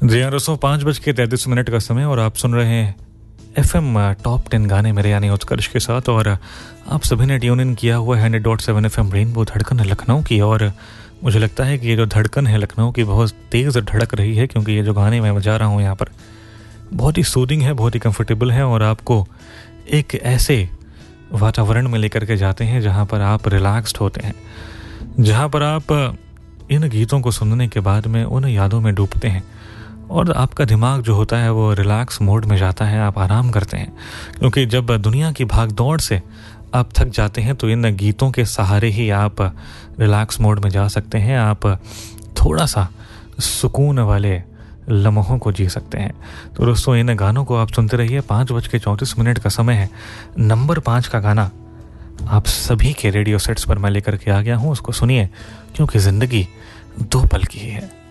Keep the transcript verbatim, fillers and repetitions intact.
जी हाँ दोस्तों, पाँच बज के तैंतीस मिनट का समय और आप सुन रहे हैं एफ एम टॉप टेन गाने मेरे यानी उत्कर्ष के साथ। और आप सभी ने ट्यून इन किया हुआ है hundred dot seven F M rainbow धड़कन है लखनऊ की। और मुझे लगता है कि ये जो धड़कन है लखनऊ की बहुत तेज़ धड़क रही है, क्योंकि ये जो गाने मैं बजा रहा हूँ यहाँ पर बहुत ही सूदिंग है, बहुत ही कंफर्टेबल है और आपको एक ऐसे वातावरण में लेकर के जाते हैं जहाँ पर आप रिलैक्स्ड होते हैं, जहाँ पर आप इन गीतों को सुनने के बाद में उन यादों में डूबते हैं और आपका दिमाग जो होता है वो रिलैक्स मोड में जाता है, आप आराम करते हैं। क्योंकि जब दुनिया की भाग दौड़ से आप थक जाते हैं तो इन गीतों के सहारे ही आप रिलैक्स मोड में जा सकते हैं, आप थोड़ा सा सुकून वाले लम्हों को जी सकते हैं। तो दोस्तों, इन गानों को आप सुनते रहिए। पाँच बज के चौंतीस मिनट का समय है। नंबर पाँच का गाना आप सभी के रेडियो सेट्स पर मैं लेकर के आ गया हूँ, उसको सुनिए क्योंकि ज़िंदगी दो पल की है।